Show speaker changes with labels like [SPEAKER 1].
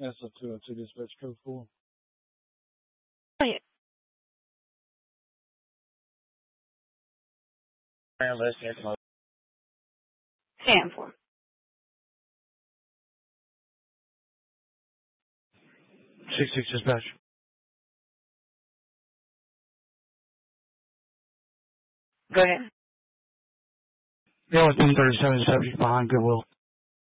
[SPEAKER 1] SF202 dispatch code 4.
[SPEAKER 2] Oh, yeah. Stand for.
[SPEAKER 1] 66 dispatch.
[SPEAKER 2] Go ahead.
[SPEAKER 1] Yeah, it's 137 subject behind Goodwill.